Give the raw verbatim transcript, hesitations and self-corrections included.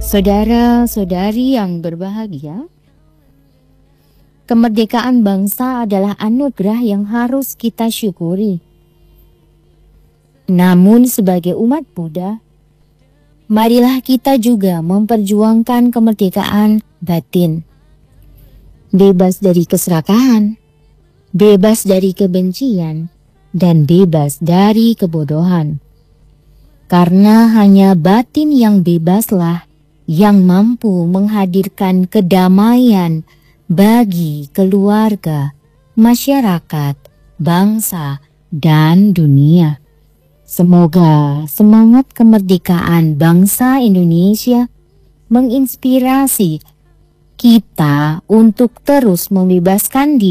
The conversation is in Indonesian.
Saudara-saudari yang berbahagia, kemerdekaan bangsa adalah anugerah yang harus kita syukuri. Namun sebagai umat Buddha, marilah kita juga memperjuangkan kemerdekaan batin. Bebas dari keserakahan, bebas dari kebencian, dan bebas dari kebodohan. Karena hanya batin yang bebaslah yang mampu menghadirkan kedamaian bagi keluarga, masyarakat, bangsa, dan dunia. Semoga semangat kemerdekaan bangsa Indonesia menginspirasi kita untuk terus membebaskan diri